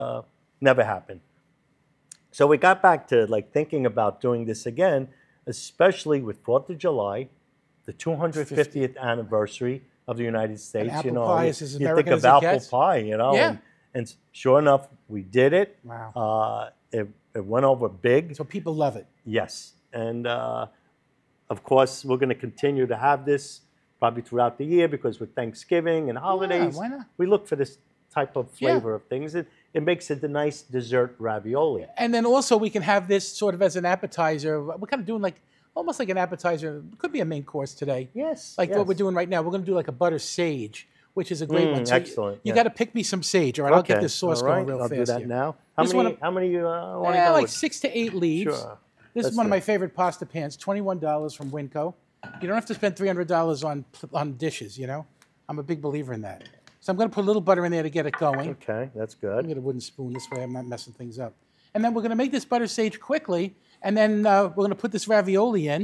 never happened. So we got back to like thinking about doing this again, especially with 4th of July, the 250th anniversary of the United States. apple pie is as you think American of as it apple gets. pie, Yeah. and sure enough, we did it. Wow. It went over big. So people love it. Yes, and of course, we're going to continue to have this probably throughout the year because with Thanksgiving and holidays, why not? we look for this type of Yeah. flavor of things. It makes it a nice dessert ravioli. And then also we can have this sort of as an appetizer. We're kind of doing like almost like an appetizer. It could be a main course today. Yes, Like yes. what we're doing right now. We're going to do like a butter sage, which is a great one. So excellent, You yeah. got to pick me some sage, all right? I'll get this sauce all right, going real I'll fast do that here. now. This one How many you want to Yeah, go like with? 6 to 8 leaves. Sure. This is That's one of good. my favorite pasta pans. $21 from Winco. You don't have to spend $300 on dishes. You know, I'm a big believer in that. So I'm going to put a little butter in there to get it going. Okay, that's I'm good. get a wooden spoon this way. I'm not messing things up. And then we're going to make this butter sage quickly, and then we're going to put this ravioli in.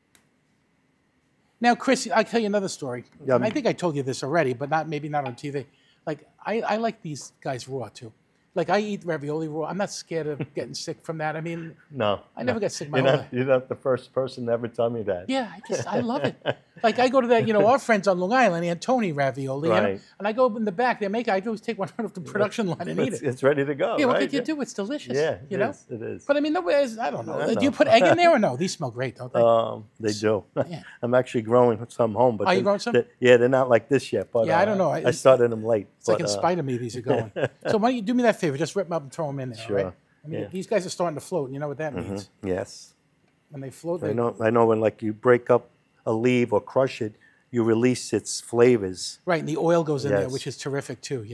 Now, Chris, I'll tell you another story. Yeah, And I think I told you this already, but maybe not on TV. Like I like these guys raw too. Like I eat ravioli raw. I'm not scared of getting sick from that. I mean, No, I never got sick my you're whole not, life. you're not the first person to ever tell me that. Yeah, I love it. Like I go to that, our friends on Long Island, Antoni Ravioli, Right. and I go in the back. I always take one out of the production line and eat it. It's ready to go. Yeah, what right? could you do? It's delicious. Yeah, you know. it is. But I mean, nobody has, I don't know. I Do you know. put egg in there or no? These smell great, don't they? They do. Yeah. I'm actually growing some home, but Are you growing some? They're not like this yet. But Yeah, I don't know. I started them late. It's like in Spider Me, these are going. So why don't you do me that favor? Just rip them up and throw them in there, Sure. all right? I mean, Yeah. these guys are starting to float. You know what that means? Yes, When they float, I they know. I know when like you break up a leaf or crush it, you release its flavors. right, and the oil goes in there, Yes. which is terrific too.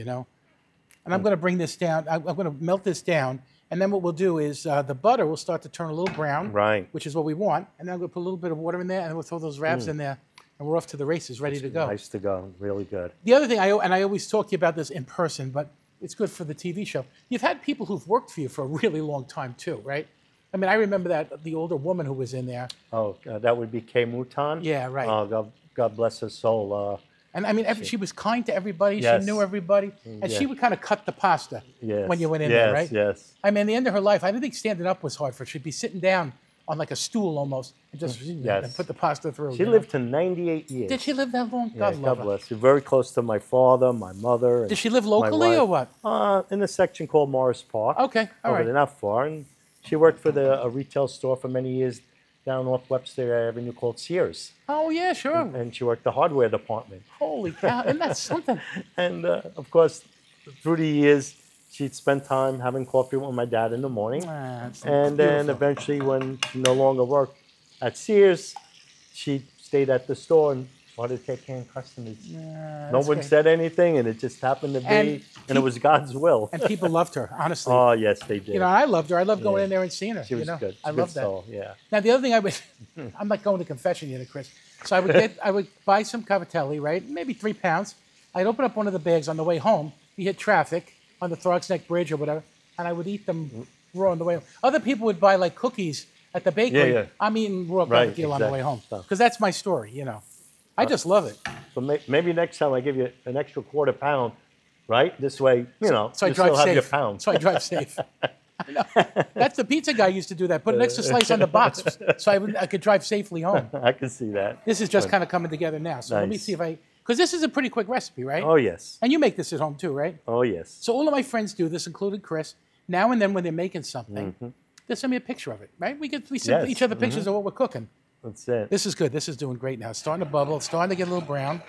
And I'm going to bring this down. I'm going to melt this down, and then what we'll do is the butter will start to turn a little brown, Right. which is what we want. And then I'm going to put a little bit of water in there, and then we'll throw those wraps in there, and we're off to the races, ready to go. Nice to go. Really good. The other thing, I always talk to you about this in person, but it's good for the TV show. You've had people who've worked for you for a really long time too, right? I mean, I remember the older woman who was in there. Oh, that would be Kay Mouton. Yeah, right. Oh, God bless her soul. And I mean, she was kind to everybody. Yes. She knew everybody. And she Yeah. would kind of cut the pasta Yes. when you went in yes, there, right? Yes. I mean, the end of her life, I didn't think standing up was hard for her. She'd be sitting down on like a stool almost and just and put the pasta through. She lived to 98 years. Did she live that long? Yeah, God love her. bless her. Very close to my father, my mother. Did she live my locally or wife. what? In a section called Morris Park. Okay, all over right. there, not far. And she worked for a retail store for many years down off Webster Avenue called Sears. Oh, yeah, sure. And she worked the hardware department. Holy cow. Isn't that something? And of course, through the years, she'd spend time having coffee with my dad in the morning. That's And then beautiful. eventually, when she no longer worked at Sears, she stayed at the store and wanted to take care of customers. No that's one great. said anything, and it just happened to be, And and it was God's will. And people loved her, honestly. Oh, yes, they did. I loved her. I loved going Yeah. in there and seeing her. She was good. I Good love that. soul, yeah. Now the other thing I'm not going to confession yet, Chris. So I would buy some cavatelli, right? Maybe 3 pounds. I'd open up one of the bags on the way home. You hit traffic on the Throgs Neck Bridge or whatever, and I would eat them raw on the way home. Other people would buy like cookies at the bakery. Yeah. I'm eating raw Right, cavatelli on the way exactly. home because that's my story. I just love it. So maybe next time I give you an extra quarter pound, right? This way, So I you drive still have your safe. pound. So I drive safe. I know. That's the pizza guy used to do that. Put an extra slice on the box so I could drive safely home. I can see that. This is just kind of coming together now. So let me Nice. see if because this is a pretty quick recipe, right? Oh, yes. And you make this at home too, right? Oh, yes. So all of my friends do this, including Chris. Now and then when they're making something, they send me a picture of it, right? We send Yes. each other pictures of what we're cooking. That's it. This is good. This is doing great now. It's starting to bubble. It's starting to get a little brown.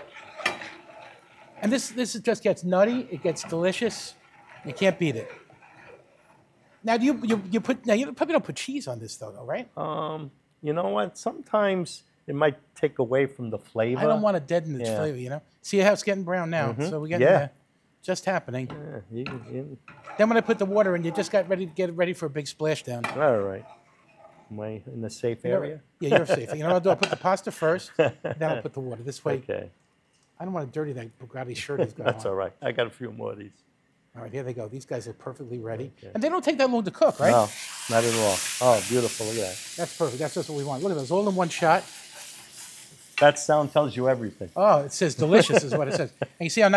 And this just gets nutty. It gets delicious. You can't beat it. Now, you probably don't put cheese on this though, right? You know what? Sometimes it might take away from the flavor. I don't want to deaden its Yeah. flavor, See how it's getting brown now. So we're getting Yeah. there. Just happening. Yeah, Then when I put the water in, you just got ready to get ready for a big splashdown. all right. Am I in the safe area? Yeah, you're safe. You know what I'll do? I'll put the pasta first, then I'll put the water. This way, Okay. I don't want to dirty that Bugatti shirt he's got That's on. all right. I got a few more of these. All right, here they go. These guys are perfectly ready. Okay. And they don't take that long to cook, right? No, not at all. Oh, beautiful. Look at that. That's perfect. That's just what we want. Look at those, all in one shot. That sound tells you everything. Oh, it says delicious is what it says. And you see how nice